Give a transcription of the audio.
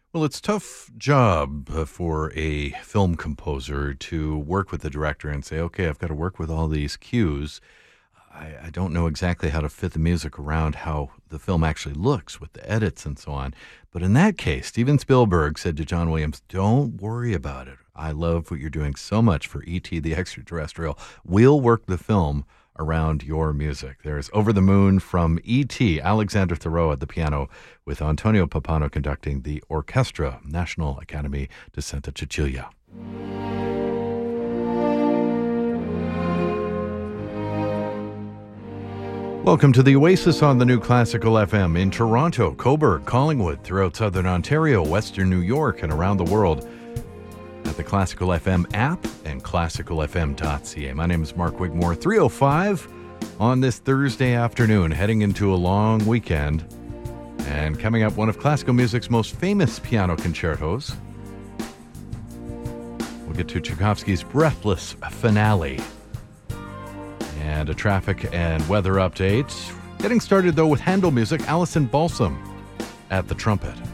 Well, it's a tough job for a film composer to work with the director and say, okay, I've got to work with all these cues. I don't know exactly how to fit the music around how the film actually looks with the edits and so on. But in that case, Steven Spielberg said to John Williams, don't worry about it. I love what you're doing so much for E.T. the Extraterrestrial. We'll work the film around your music. There's Over the Moon from E.T., Alexander Thoreau at the piano, with Antonio Pappano conducting the Orchestra National Academy de Santa Cecilia. Welcome to the Oasis on the New Classical FM in Toronto, Cobourg, Collingwood, throughout Southern Ontario, Western New York, and around the world at the Classical FM app and classicalfm.ca. My name is Mark Wigmore. 3:05 on this Thursday afternoon, heading into a long weekend. And coming up, one of classical music's most famous piano concertos. We'll get to Tchaikovsky's Breathless Finale. And a traffic and weather update. Getting started, though, with Handel music, Alison Balsam at the trumpet.